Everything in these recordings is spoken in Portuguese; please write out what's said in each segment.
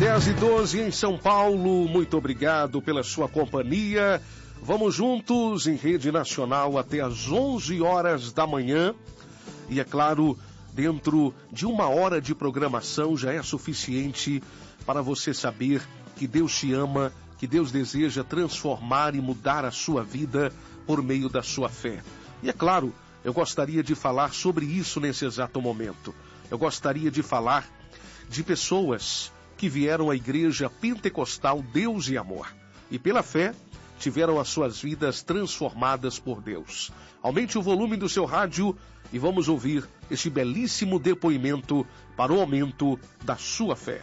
10h12 em São Paulo, muito obrigado pela sua companhia. Vamos juntos em rede nacional até às 11 horas da manhã. E é claro, dentro de 1 hora de programação já é suficiente para você saber que Deus te ama, que Deus deseja transformar e mudar a sua vida por meio da sua fé. E é claro, eu gostaria de falar sobre isso nesse exato momento. Eu gostaria de falar de pessoas que vieram à igreja pentecostal Deus e Amor. E pela fé, tiveram as suas vidas transformadas por Deus. Aumente o volume do seu rádio e vamos ouvir este belíssimo depoimento para o aumento da sua fé.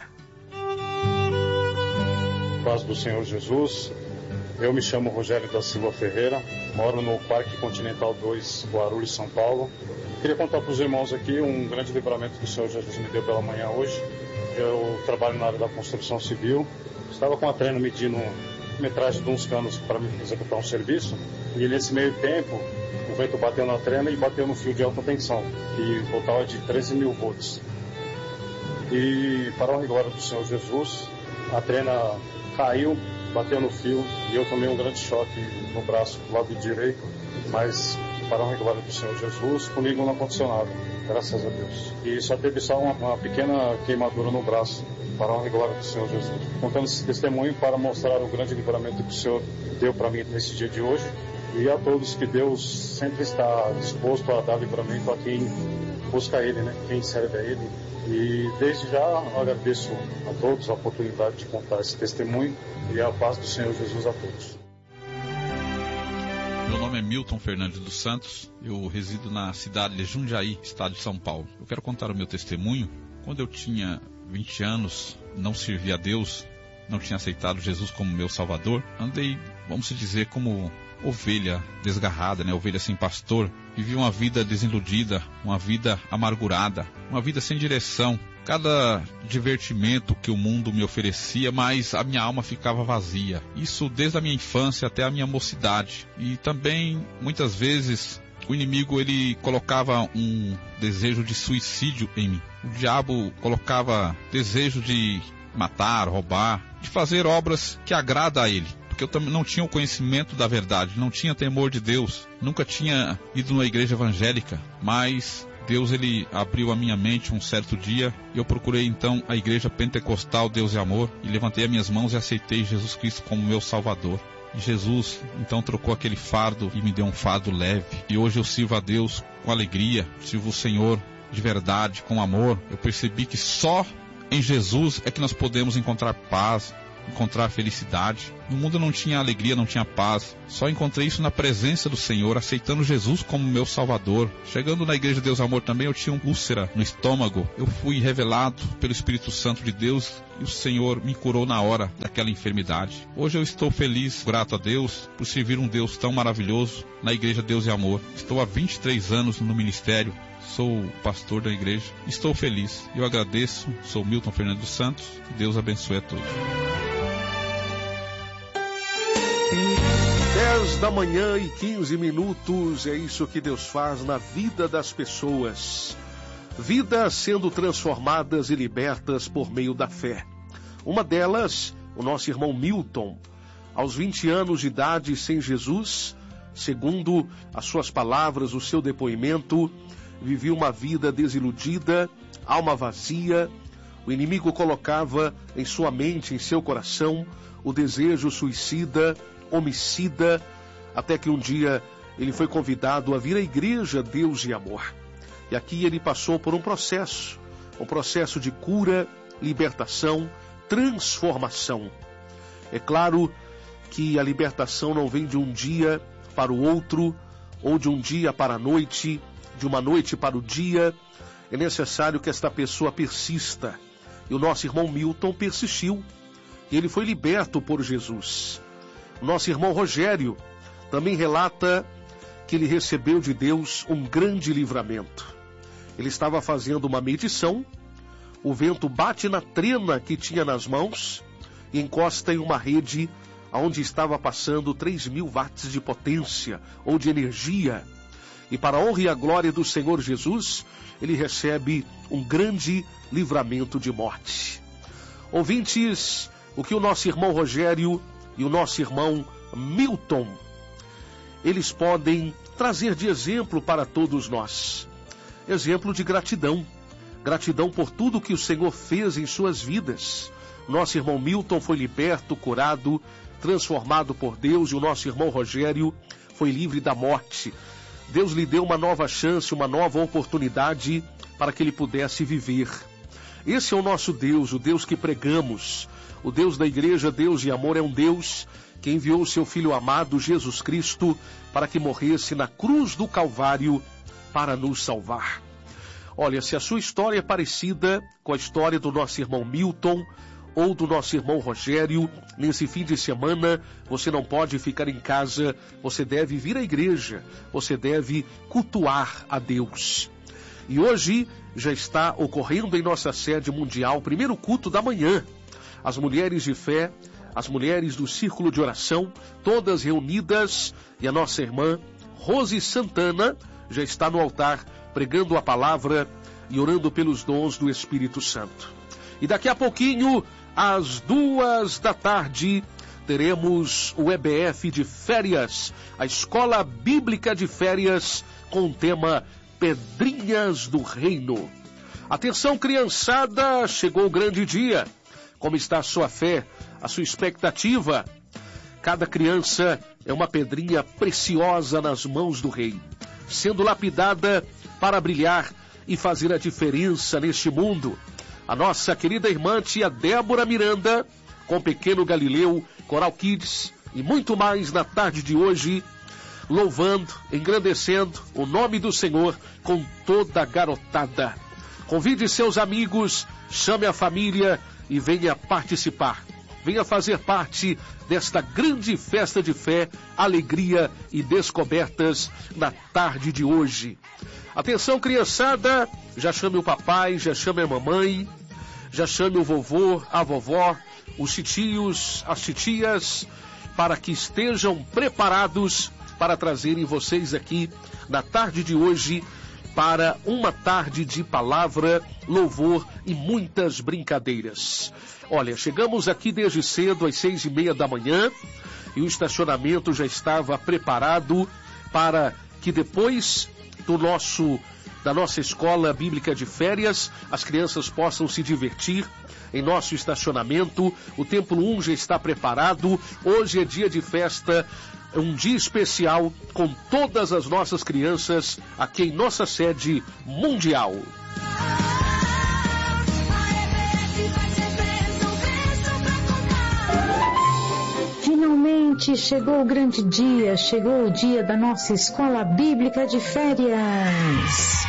Paz do Senhor Jesus. Eu me chamo Rogério da Silva Ferreira, moro no Parque Continental 2, Guarulhos, São Paulo. Queria contar para os irmãos aqui um grande livramento que o Senhor Jesus me deu pela manhã hoje. Eu trabalho na área da construção civil. Estava com a trena medindo metragem de uns canos para me executar um serviço. E nesse meio tempo, o vento bateu na trena e bateu no fio de alta tensão, que voltava de 13.000 volts. E para a honra e glória do Senhor Jesus, a trena caiu, bateu no fio e eu tomei um grande choque no braço do lado direito. Mas para a honra e glória do Senhor Jesus, comigo não aconteceu nada. Graças a Deus. E só teve uma pequena queimadura no braço, para a honra e glória do Senhor Jesus. Contando esse testemunho para mostrar o grande livramento que o Senhor deu para mim nesse dia de hoje. E a todos que Deus sempre está disposto a dar livramento a quem busca Ele, né? Quem serve a Ele. E desde já agradeço a todos a oportunidade de contar esse testemunho e a paz do Senhor Jesus a todos. Meu nome é Milton Fernandes dos Santos, eu resido na cidade de Jundiaí, estado de São Paulo. Eu quero contar o meu testemunho. Quando eu tinha 20 anos, não servia a Deus, não tinha aceitado Jesus como meu Salvador. Andei, vamos dizer, como ovelha desgarrada, ovelha sem pastor. Vivi uma vida desiludida, uma vida amargurada, uma vida sem direção. Cada divertimento que o mundo me oferecia, mas a minha alma ficava vazia. Isso desde a minha infância até a minha mocidade. E também, muitas vezes, o inimigo ele colocava um desejo de suicídio em mim. O diabo colocava desejo de matar, roubar, de fazer obras que agradam a ele. Porque eu também não tinha o conhecimento da verdade, não tinha temor de Deus, nunca tinha ido numa igreja evangélica, mas Deus ele abriu a minha mente um certo dia e eu procurei então a igreja pentecostal Deus e Amor e levantei as minhas mãos e aceitei Jesus Cristo como meu Salvador. E Jesus então trocou aquele fardo e me deu um fardo leve. E hoje eu sirvo a Deus com alegria, sirvo o Senhor de verdade, com amor. Eu percebi que só em Jesus é que nós podemos encontrar paz, encontrar felicidade. No mundo não tinha alegria, não tinha paz. Só encontrei isso na presença do Senhor, aceitando Jesus como meu Salvador. Chegando na igreja Deus Amor também, eu tinha uma úlcera no estômago. Eu fui revelado pelo Espírito Santo de Deus e o Senhor me curou na hora daquela enfermidade. Hoje eu estou feliz, grato a Deus, por servir um Deus tão maravilhoso na igreja Deus e Amor. Estou há 23 anos no ministério. Sou pastor da igreja. Estou feliz. Eu agradeço. Sou Milton Fernandes dos Santos. Que Deus abençoe a todos. 10h15, é isso que Deus faz na vida das pessoas. Vidas sendo transformadas e libertas por meio da fé. Uma delas, o nosso irmão Milton, aos 20 anos de idade sem Jesus, segundo as suas palavras, o seu depoimento, vivia uma vida desiludida, alma vazia. O inimigo colocava em sua mente, em seu coração, o desejo suicida, homicida, até que um dia ele foi convidado a vir à igreja Deus e Amor. E aqui ele passou por um processo de cura, libertação, transformação. É claro que a libertação não vem de um dia para o outro, ou de um dia para a noite, de uma noite para o dia. É necessário que esta pessoa persista. E o nosso irmão Milton persistiu. E ele foi liberto por Jesus. O nosso irmão Rogério também relata que ele recebeu de Deus um grande livramento. Ele estava fazendo uma medição, o vento bate na trena que tinha nas mãos e encosta em uma rede onde estava passando 3.000 watts de potência ou de energia. E para a honra e a glória do Senhor Jesus, ele recebe um grande livramento de morte. Ouvintes, o que o nosso irmão Rogério e o nosso irmão Milton, eles podem trazer de exemplo para todos nós. Exemplo de gratidão. Gratidão por tudo que o Senhor fez em suas vidas. Nosso irmão Milton foi liberto, curado, transformado por Deus, e o nosso irmão Rogério foi livre da morte. Deus lhe deu uma nova chance, uma nova oportunidade para que ele pudesse viver. Esse é o nosso Deus, o Deus que pregamos. O Deus da igreja, Deus de amor, é um Deus que enviou o seu Filho amado, Jesus Cristo, para que morresse na cruz do Calvário para nos salvar. Olha, se a sua história é parecida com a história do nosso irmão Milton ou do nosso irmão Rogério, nesse fim de semana você não pode ficar em casa, você deve vir à igreja, você deve cultuar a Deus. E hoje já está ocorrendo em nossa sede mundial o primeiro culto da manhã. As mulheres de fé, as mulheres do círculo de oração, todas reunidas, e a nossa irmã Rose Santana já está no altar pregando a palavra e orando pelos dons do Espírito Santo. E daqui a pouquinho, às 14h, teremos o EBF de férias, a Escola Bíblica de Férias, com o tema Pedrinhas do Reino. Atenção, criançada, chegou o grande dia. Como está a sua fé, a sua expectativa? Cada criança é uma pedrinha preciosa nas mãos do Rei, sendo lapidada para brilhar e fazer a diferença neste mundo. A nossa querida irmã tia Débora Miranda, com Pequeno Galileu, Coral Kids e muito mais na tarde de hoje, louvando, engrandecendo o nome do Senhor com toda a garotada. Convide seus amigos, chame a família e venha participar. Venha fazer parte desta grande festa de fé, alegria e descobertas na tarde de hoje. Atenção, criançada, já chame o papai, já chame a mamãe, já chame o vovô, a vovó, os titios, as titias, para que estejam preparados para trazerem vocês aqui na tarde de hoje para uma tarde de palavra, louvor e muitas brincadeiras. Olha, chegamos aqui desde cedo, às 6h30 da manhã, e o estacionamento já estava preparado para que depois da nossa escola bíblica de férias, as crianças possam se divertir em nosso estacionamento. O Templo 1 já está preparado. Hoje é dia de festa, um dia especial com todas as nossas crianças aqui em nossa sede mundial. Finalmente chegou o grande dia, chegou o dia da nossa escola bíblica de férias.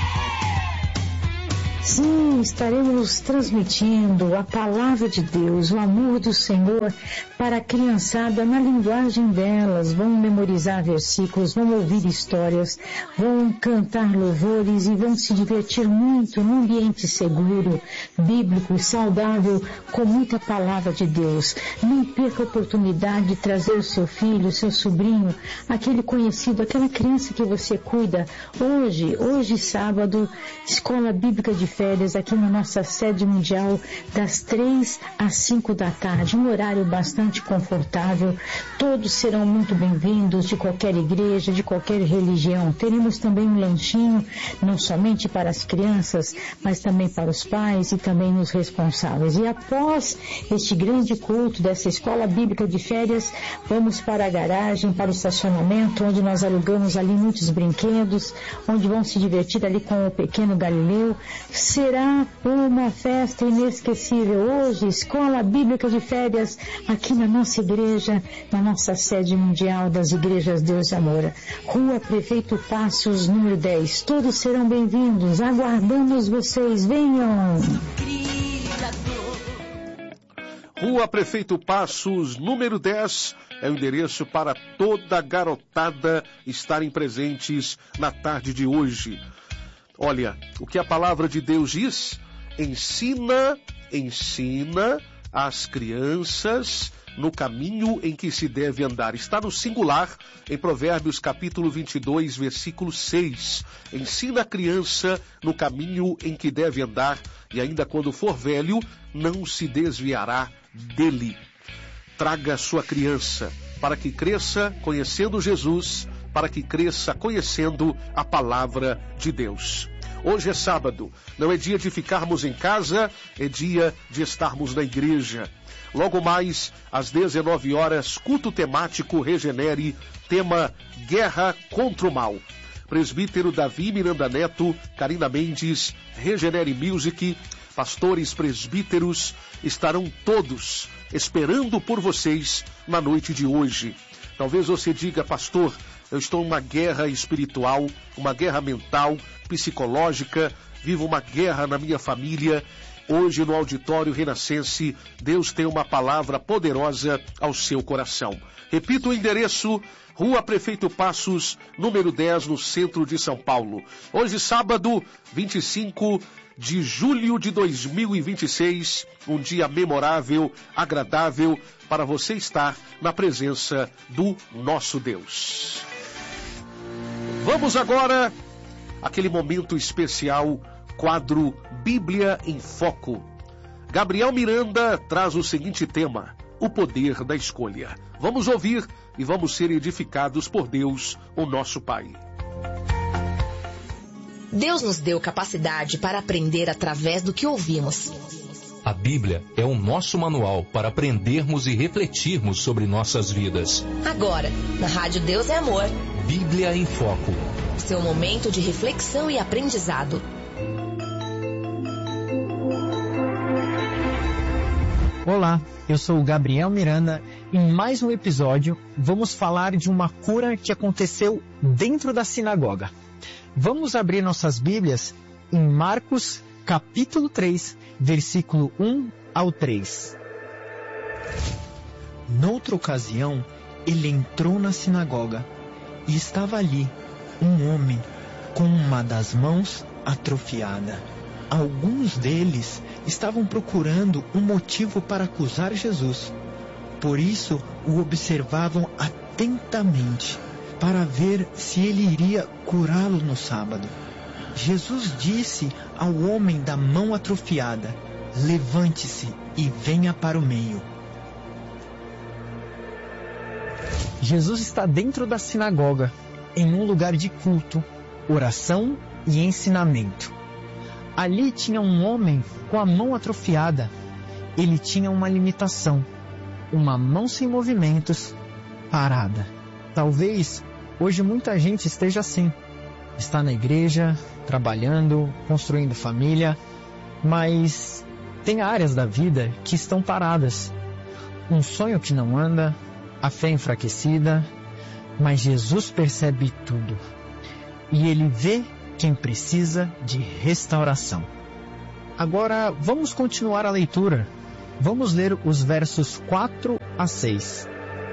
Sim, estaremos transmitindo a palavra de Deus, o amor do Senhor para a criançada na linguagem delas. Vão memorizar versículos, vão ouvir histórias, vão cantar louvores e vão se divertir muito num ambiente seguro, bíblico, saudável, com muita palavra de Deus. Não perca a oportunidade de trazer o seu filho, o seu sobrinho, aquele conhecido, aquela criança que você cuida. Hoje sábado, Escola Bíblica de Férias aqui na nossa sede mundial, das 3 às 5 da tarde, um horário bastante confortável. Todos serão muito bem-vindos, de qualquer igreja, de qualquer religião. Teremos também um lanchinho, não somente para as crianças, mas também para os pais e também os responsáveis. E após este grande culto dessa Escola Bíblica de Férias, vamos para a garagem, para o estacionamento, onde nós alugamos ali muitos brinquedos, onde vão se divertir ali com o Pequeno Galileu. Será uma festa inesquecível hoje, Escola Bíblica de Férias, aqui na nossa igreja, na nossa sede mundial das igrejas Deus e Amor. Rua Prefeito Passos, número 10. Todos serão bem-vindos, aguardamos vocês, venham! Rua Prefeito Passos, número 10, é o endereço para toda a garotada estarem presentes na tarde de hoje. Olha, o que a palavra de Deus diz? Ensina as crianças no caminho em que se deve andar. Está no singular em Provérbios capítulo 22, versículo 6. Ensina a criança no caminho em que deve andar, e ainda quando for velho, não se desviará dele. Traga sua criança para que cresça conhecendo Jesus, para que cresça conhecendo a palavra de Deus. Hoje é sábado, não é dia de ficarmos em casa, é dia de estarmos na igreja. Logo mais, às 19 horas, culto temático Regenere, tema Guerra contra o Mal. Presbítero Davi Miranda Neto, Karina Mendes, Regenere Music, pastores presbíteros estarão todos esperando por vocês na noite de hoje. Talvez você diga, pastor, eu estou em uma guerra espiritual, uma guerra mental, psicológica, vivo uma guerra na minha família. Hoje no Auditório Renascense, Deus tem uma palavra poderosa ao seu coração. Repito o endereço, Rua Prefeito Passos, número 10, no centro de São Paulo. Hoje, sábado, 25 de julho de 2026, um dia memorável, agradável, para você estar na presença do nosso Deus. Vamos agora àquele momento especial, quadro Bíblia em Foco. Gabriel Miranda traz o seguinte tema: o poder da escolha. Vamos ouvir e vamos ser edificados por Deus, o nosso Pai. Deus nos deu capacidade para aprender através do que ouvimos. A Bíblia é o nosso manual para aprendermos e refletirmos sobre nossas vidas. Agora, na Rádio Deus é Amor. Bíblia em Foco. Seu momento de reflexão e aprendizado. Olá, eu sou o Gabriel Miranda. Em mais um episódio, vamos falar de uma cura que aconteceu dentro da sinagoga. Vamos abrir nossas Bíblias em Marcos, capítulo 3, versículo 1 ao 3. Noutra ocasião, ele entrou na sinagoga e estava ali um homem com uma das mãos atrofiada. Alguns deles estavam procurando um motivo para acusar Jesus. Por isso, o observavam atentamente para ver se ele iria curá-lo no sábado. Jesus disse ao homem da mão atrofiada: levante-se e venha para o meio. Jesus está dentro da sinagoga, em um lugar de culto, oração e ensinamento. Ali tinha um homem com a mão atrofiada. Ele tinha uma limitação, uma mão sem movimentos, parada. Talvez hoje muita gente esteja assim. Está na igreja, trabalhando, construindo família, mas tem áreas da vida que estão paradas. Um sonho que não anda, a fé enfraquecida, mas Jesus percebe tudo. E Ele vê quem precisa de restauração. Agora, vamos continuar a leitura. Vamos ler os versos 4 a 6.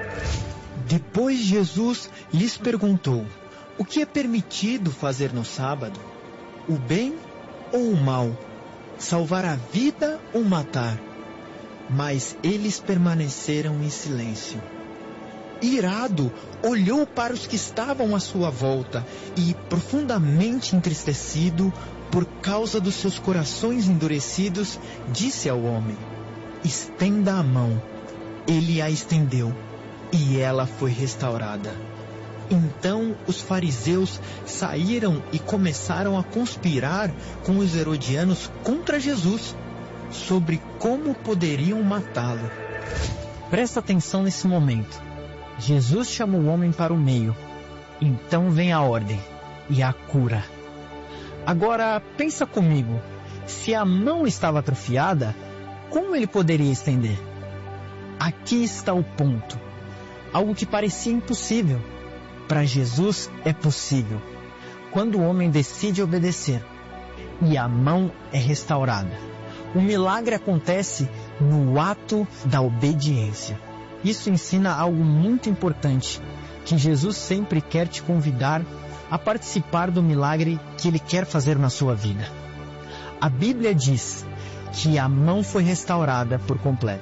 Depois Jesus lhes perguntou: o que é permitido fazer no sábado? O bem ou o mal? Salvar a vida ou matar? Mas eles permaneceram em silêncio. Irado, olhou para os que estavam à sua volta e, profundamente entristecido por causa dos seus corações endurecidos, disse ao homem: estenda a mão. Ele a estendeu e ela foi restaurada. Então os fariseus saíram e começaram a conspirar com os herodianos contra Jesus, sobre como poderiam matá-lo. Presta atenção nesse momento. Jesus chama o homem para o meio. Então vem a ordem e a cura. Agora pensa comigo, se a mão estava atrofiada, como ele poderia estender? Aqui está o ponto. Algo que parecia impossível, para Jesus é possível. Quando o homem decide obedecer e a mão é restaurada. O milagre acontece no ato da obediência. Isso ensina algo muito importante, que Jesus sempre quer te convidar a participar do milagre que Ele quer fazer na sua vida. A Bíblia diz que a mão foi restaurada por completo.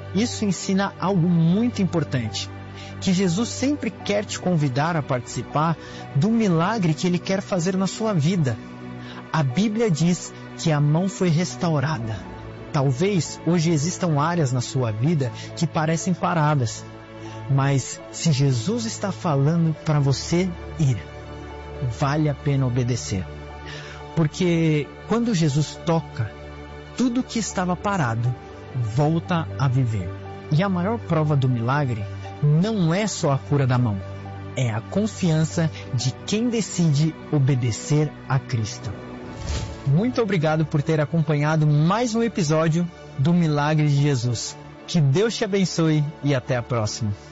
Isso ensina algo muito importante, que Jesus sempre quer te convidar a participar do milagre que Ele quer fazer na sua vida. A Bíblia diz que a mão foi restaurada. Talvez hoje existam áreas na sua vida que parecem paradas, mas se Jesus está falando para você ir, vale a pena obedecer. Porque quando Jesus toca, tudo que estava parado volta a viver. E a maior prova do milagre não é só a cura da mão, é a confiança de quem decide obedecer a Cristo. Muito obrigado por ter acompanhado mais um episódio do Milagre de Jesus. Que Deus te abençoe e até a próxima.